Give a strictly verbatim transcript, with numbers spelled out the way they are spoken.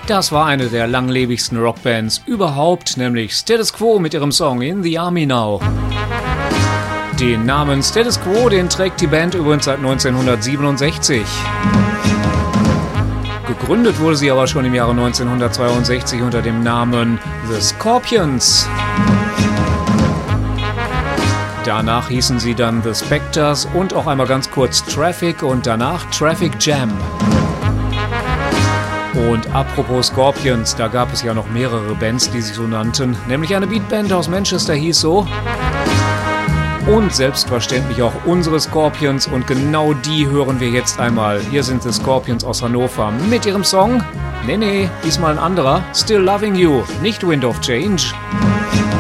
Das war eine der langlebigsten Rockbands überhaupt, nämlich Status Quo mit ihrem Song In the Army Now. Den Namen Status Quo, den trägt die Band übrigens seit neunzehnhundertsiebenundsechzig. Gegründet wurde sie aber schon im Jahre neunzehnhundertzweiundsechzig unter dem Namen The Scorpions. Danach hießen sie dann The Spectres und auch einmal ganz kurz Traffic und danach Traffic Jam. Und apropos Scorpions, da gab es ja noch mehrere Bands, die sich so nannten, nämlich eine Beatband aus Manchester hieß so. Und selbstverständlich auch unsere Scorpions und genau die hören wir jetzt einmal. Hier sind die Scorpions aus Hannover mit ihrem Song, nee nee, diesmal ein anderer, Still Loving You, nicht Wind of Change.